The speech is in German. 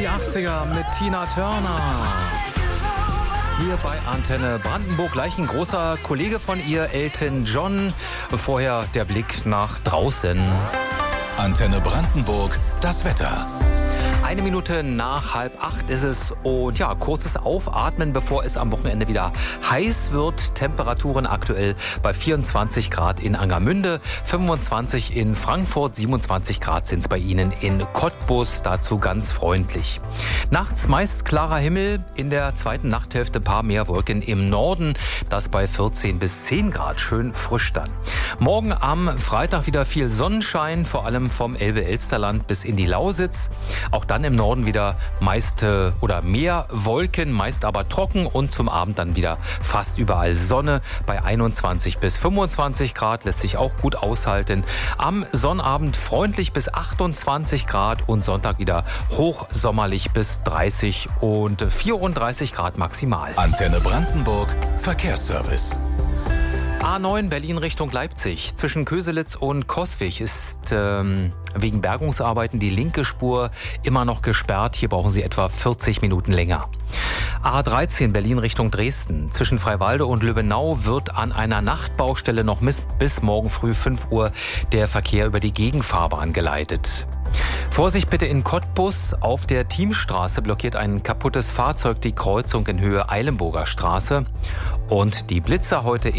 Die 80er mit Tina Turner. Hier bei Antenne Brandenburg gleich ein großer Kollege von ihr, Elton John. Vorher der Blick nach draußen. Antenne Brandenburg, das Wetter. 1 Minute nach 7:30 ist es und ja, kurzes Aufatmen, bevor es am Wochenende wieder heiß wird. Temperaturen aktuell bei 24 Grad in Angermünde, 25 in Frankfurt, 27 Grad sind es bei Ihnen in Cottbus, dazu ganz freundlich. Nachts meist klarer Himmel, in der zweiten Nachthälfte paar mehr Wolken im Norden, das bei 14 bis 10 Grad, schön frisch dann. Morgen am Freitag wieder viel Sonnenschein, vor allem vom Elbe-Elsterland bis in die Lausitz. Auch dann im Norden wieder meist oder mehr Wolken, meist aber trocken und zum Abend dann wieder fast überall Sonne bei 21 bis 25 Grad, lässt sich auch gut aushalten. Am Sonnabend freundlich bis 28 Grad und Sonntag wieder hochsommerlich bis 30 und 34 Grad maximal. Antenne Brandenburg, Verkehrsservice. A9 Berlin Richtung Leipzig. Zwischen Köselitz und Coswig ist wegen Bergungsarbeiten die linke Spur immer noch gesperrt. Hier brauchen Sie etwa 40 Minuten länger. A13 Berlin Richtung Dresden. Zwischen Freiwalde und Löbenau wird an einer Nachtbaustelle noch bis morgen früh 5 Uhr der Verkehr über die Gegenfahrbahn geleitet. Vorsicht bitte in Cottbus. Auf der Thiemstraße blockiert ein kaputtes Fahrzeug die Kreuzung in Höhe Eilenburger Straße. Und die Blitzer heute